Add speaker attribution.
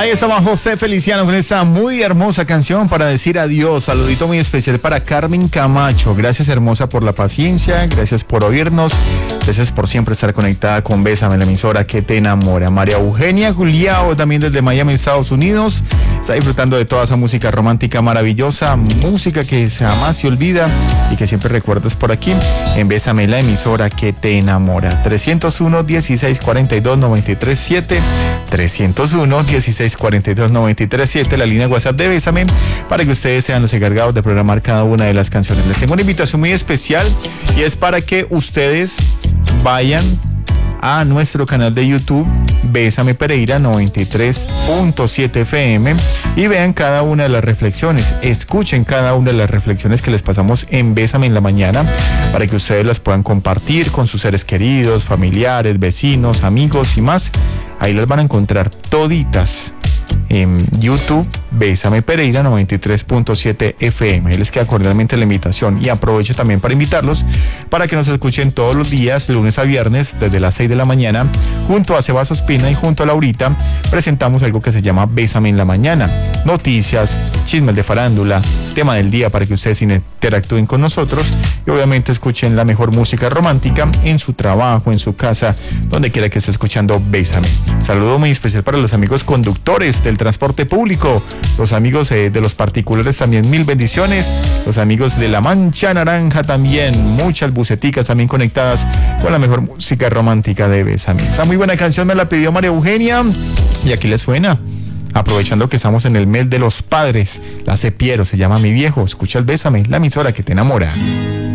Speaker 1: Ahí estaba José Feliciano con esta muy hermosa canción para decir adiós. Saludito muy especial para Carmen Camacho. Gracias, hermosa, por la paciencia. Gracias por oírnos. Gracias por siempre estar conectada con Bésame, la emisora que te enamora. María Eugenia Juliao, también desde Miami, Estados Unidos. Está disfrutando de toda esa música romántica maravillosa. Música que jamás se olvida y que siempre recuerdas por aquí en Bésame, la emisora que te enamora. 301-1642-937. 301-1642-937, la línea WhatsApp de Bésame, para que ustedes sean los encargados de programar cada una de las canciones. Les tengo una invitación muy especial y es para que ustedes vayan a nuestro canal de YouTube Bésame Pereira 93.7 FM y vean cada una de las reflexiones, escuchen cada una de las reflexiones que les pasamos en Bésame en la mañana, para que ustedes las puedan compartir con sus seres queridos, familiares, vecinos, amigos y más. Ahí las van a encontrar toditas en YouTube, Bésame Pereira 93.7 FM. Ahí les queda cordialmente la invitación y aprovecho también para invitarlos para que nos escuchen todos los días, lunes a viernes, desde las 6 de la mañana, junto a Sebas Ospina y junto a Laurita. Presentamos algo que se llama Bésame en la mañana. Noticias, chismes de farándula, tema del día para que ustedes interactúen con nosotros y obviamente escuchen la mejor música romántica en su trabajo, en su casa, donde quiera que esté escuchando Bésame. Saludo muy especial para los amigos conductores del transporte público, los amigos de los particulares también, mil bendiciones, los amigos de la Mancha Naranja también, muchas buceticas también conectadas con la mejor música romántica de Bésame. Esa muy buena canción me la pidió María Eugenia y aquí les suena. Aprovechando que estamos en el mes de los padres, la Cepiero, se llama Mi Viejo. Escucha el Bésame, la emisora que te enamora.